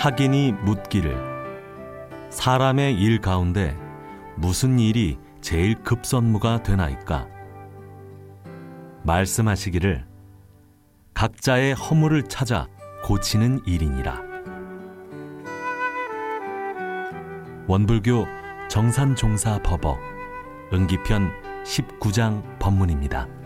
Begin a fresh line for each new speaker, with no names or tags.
학인이 묻기를 사람의 일 가운데 무슨 일이 제일 급선무가 되나이까? 말씀하시기를 각자의 허물을 찾아 고치는 일이니라. 원불교 정산종사법어 응기편 19장 법문입니다.